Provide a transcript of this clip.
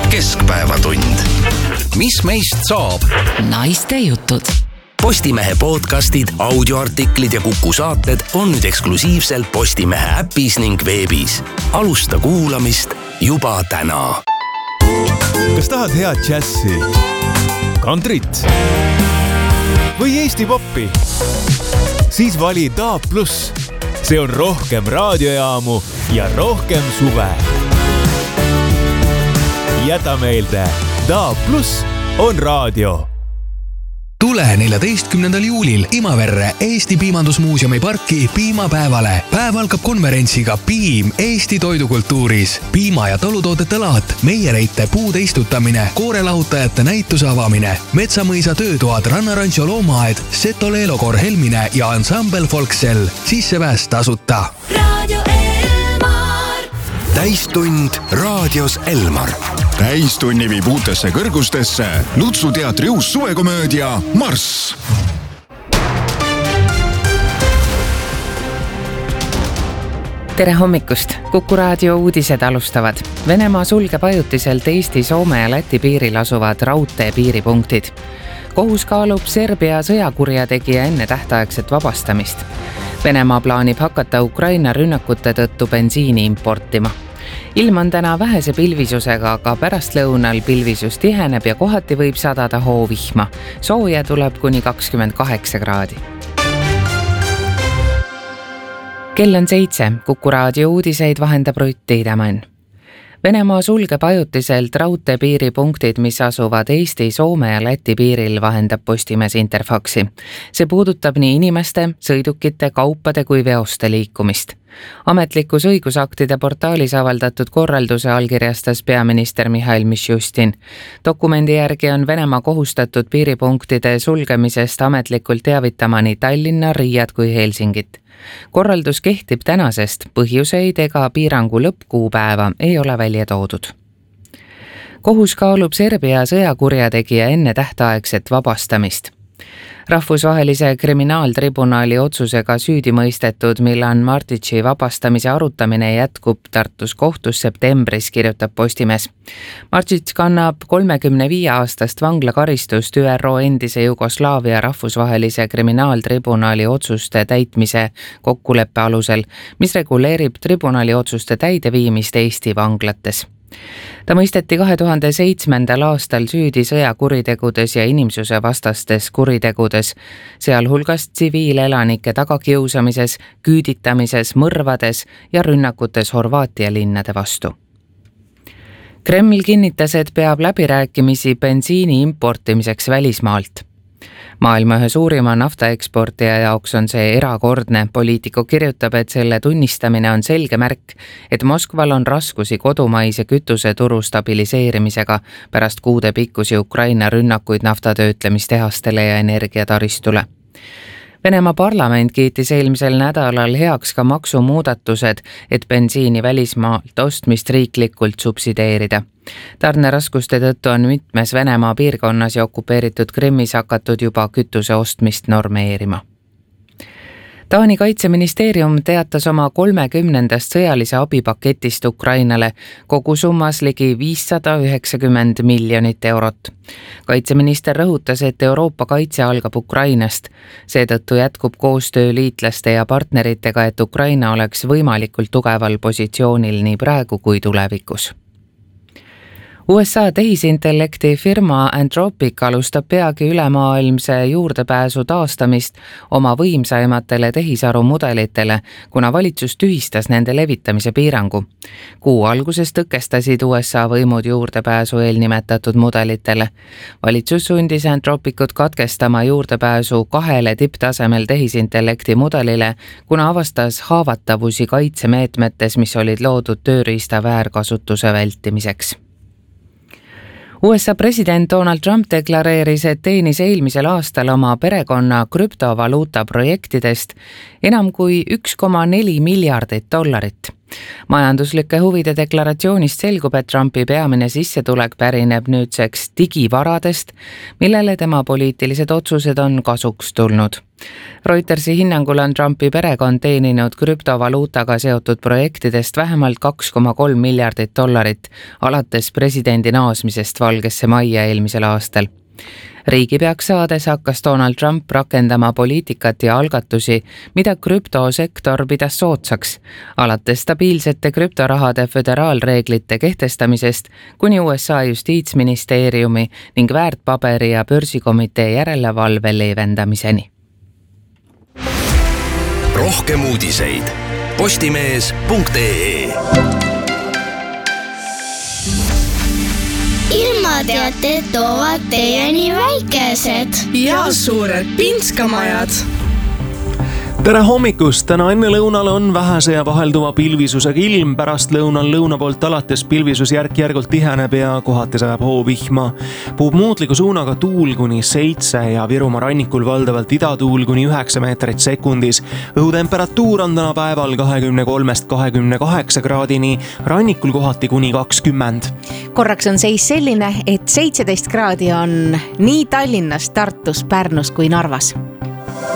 Keskpäevatund. Mis meist saab? Naiste jutud. Postimehe podcastid, audioartiklid ja Kuku saated on nüüd eksklusiivselt Postimehe äpis ning veebis. Alusta kuulamist juba täna. Kas tahad head džässi, kantrit või Eesti poppi? Siis vali DAB+. See on rohkem raadiojaamu ja rohkem suve. Jäta meelde, DAB+ on raadio. Tule 14. juulil Imaverre Eesti Piimandusmuuseumi parki piimapäevale. Päev algab konverentsiga Piim Eesti toidukultuuris. Piima- ja talutoodete laat, meiereite puude istutamine, koorelahutajate näituse avamine, Metsamõisa töötoad, Rannarantsio loomaaed, Seto Leelokoor Helmine ja ansambel Folksel. Sissepääs tasuta. Radio Elmar. Täistund raadios Elmar. Täistunni viib uutesse kõrgustesse Lutsu teatri uus suvekomöödia Marss. Tere hommikust! Kuku raadio uudised alustavad. Venemaa sulgeb ajutiselt Eesti, Soome ja Läti piiril asuvad raudtee piiripunktid. Kohus kaalub Serbia sõjakurjategija enne tähtaegset vabastamist. Venemaa plaanib hakata Ukraina rünnakute tõttu bensiini importima. Ilm on täna vähese pilvisusega, aga pärastlõunal pilvisus tiheneb ja kohati võib sadada hoovihma. Sooja tuleb kuni 28 kraadi. Kell on 7. Kuku raadio uudiseid vahendab Rutt Tiidemann. Venemaa sulgeb ajutiselt raudteepiiripunktid, mis asuvad Eesti, Soome ja Läti piiril, vahendab Postimees Interfaxi. See puudutab nii inimeste, sõidukite, kaupade kui veoste liikumist. Ametlikus õigusaktide portaalis avaldatud korralduse allkirjastas peaminister Mihhail Mišustin. Dokumendi järgi on Venemaa kohustatud piiripunktide sulgemisest ametlikult teavitama nii Tallinna, Riiat kui Helsingit. Korraldus kehtib tänasest, põhjuseid ega piirangu lõppkuupäeva ei ole välja toodud. Kohus kaalub Serbia sõjakurjategija enne tähtaegset vabastamist. Rahvusvahelise kriminaaltribunali otsusega süüdi mõistetud Milan Martici vabastamise arutamine jätkub Tartus kohtus septembris, kirjutab Postimees. Martic kannab 35-aastast vanglakaristust ÜRO endise Jugoslaavia rahvusvahelise kriminaaltribunali otsuste täitmise kokkuleppe alusel, mis reguleerib tribunali otsuste täideviimist Eesti vanglates. Ta mõisteti 2007. aastal süüdi sõjakuritegudes ja inimsuse vastastes kuritegudes, sealhulgas tsiviilelanike tagakiusamises, küüditamises, mõrvades ja rünnakutes Horvaatia linnade vastu. Kreml kinnitas, et peab läbirääkimisi bensiini importimiseks välismaalt. Maailma ühe suurima naftaeksportija jaoks on see erakordne. Poliitiku kirjutab, et selle tunnistamine on selge märk, et Moskval on raskusi kodumaise kütuseturu stabiliseerimisega pärast kuude pikkusi Ukraina rünnakuid naftatöötlemistehastele ja energiataristule. Venemaa parlament kiitis eelmisel nädalal heaks ka maksumuudatused, et bensiini välismaalt ostmist riiklikult subsideerida. Tarneraskuste tõttu on mitmes Venemaa piirkonnas ja okupeeritud Krimmis hakatud juba kütuse ostmist normeerima. Taani kaitseministeerium teatas oma 30. sõjalise abipaketist Ukrainale kogusummas ligi 590 miljonit eurot. Kaitseminister rõhutas, et Euroopa kaitse algab Ukrainast. Seetõttu jätkub koostöö liitlaste ja partneritega, et Ukraina oleks võimalikult tugeval positsioonil nii praegu kui tulevikus. USA tehisintellekti firma Anthropic alustab peagi ülemaailmse juurdepääsu taastamist oma võimsaimatele tehisarumudelitele, kuna valitsus tühistas nende levitamise piirangu. Kuu alguses tõkestasid USA võimud juurdepääsu eelnimetatud mudelitele. Valitsus sundis Anthropicut katkestama juurdepääsu 2 tipptasemel tehisintellekti mudelile, kuna avastas haavatavusi kaitsemeetmetes, mis olid loodud tööriista väärkasutuse vältimiseks. USA president Donald Trump deklareeris, et teenis eelmisel aastal oma perekonna krüptovaluuta projektidest enam kui $1,4 miljardit. Majanduslike huvide deklaratsioonist selgub, et Trumpi peamine sissetulek pärineb nüüdseks digivaradest, millele tema poliitilised otsused on kasuks tulnud. Reutersi hinnangul on Trumpi perekond teeninud krüptovaluutaga seotud projektidest vähemalt $2,3 miljardit alates presidendi naasmisest Valgesse majja eelmisel aastal. Riigipeaks saades hakkas Donald Trump rakendama poliitikat ja algatusi, mida krüptosektor pidas soodsaks, alates stabiilsete krüptorahade föderaalreeglite kehtestamisest kuni USA justiitsministeeriumi ning väärtpaberi- ja börsikomitee järelevalve leevendamiseni. Rohkem uudiseid postimees.ee. Ilmateated toovad teieni väikesed ja suured pinskamajad. Tere hommikust! Täna enne lõunal on vähese ja vahelduva pilvisusega ilm, pärast lõunal lõuna poolt alates pilvisus järk-järgult tiheneb ja kohati sajab hoovihma. Puhub muutliku suunaga tuul kuni 7 ja Virumaa rannikul valdavalt idatuul kuni 9 meetrit sekundis. Õhutemperatuur on täna päeval 23-28 kraadini, rannikul kohati kuni 20. Korraks on seis selline, et 17 kraadi on nii Tallinnas, Tartus, Pärnus kui Narvas.